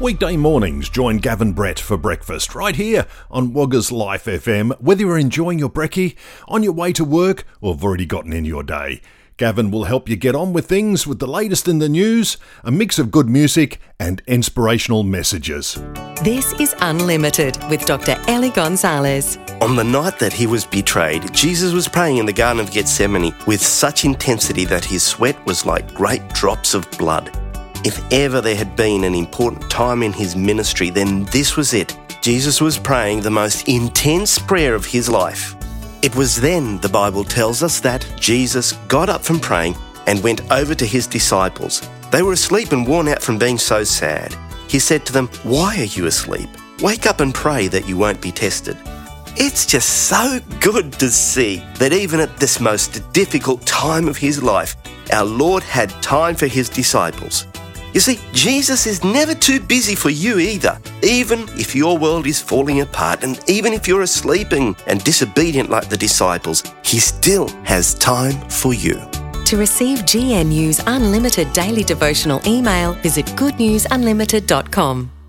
Weekday mornings, join Gavin Brett for breakfast right here on Wagga's Life FM. Whether you're enjoying your brekkie, on your way to work, or have already gotten in your day, Gavin will help you get on with things with the latest in the news, a mix of good music and inspirational messages. This is Unlimited with Dr. Ellie Gonzalez. On the night that he was betrayed, Jesus was praying in the Garden of Gethsemane with such intensity that his sweat was like great drops of blood. If ever there had been an important time in his ministry, then this was it. Jesus was praying the most intense prayer of his life. It was then, the Bible tells us, that Jesus got up from praying and went over to his disciples. They were asleep and worn out from being so sad. He said to them, "Why are you asleep? Wake up and pray that you won't be tested." It's just so good to see that even at this most difficult time of his life, our Lord had time for his disciples. You see, Jesus is never too busy for you either. Even if your world is falling apart and even if you're asleep and disobedient like the disciples, he still has time for you. To receive GNU's Unlimited daily devotional email, visit goodnewsunlimited.com.